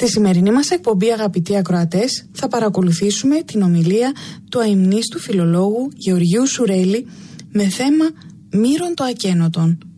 Στη σημερινή μας εκπομπή, αγαπητοί ακροατές, θα παρακολουθήσουμε την ομιλία του αημνίστου φιλολόγου Γεωργίου Σουρέλη με θέμα «Μύρον το ακένωτον».